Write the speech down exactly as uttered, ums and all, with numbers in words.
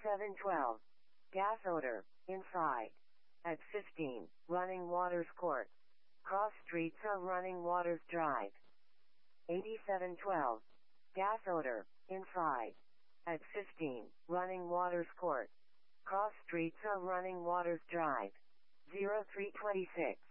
eighty-seven twelve. Gas odor, inside. At fifteen, Running Waters Court. Cross streets of Running Waters Drive. eighty-seven twelve. Gas odor, inside. At fifteen, Running Waters Court. Cross streets of Running Waters Drive. zero three twenty-six.